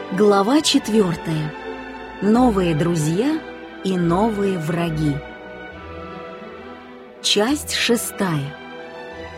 Глава 4. Новые друзья и новые враги. Часть 6.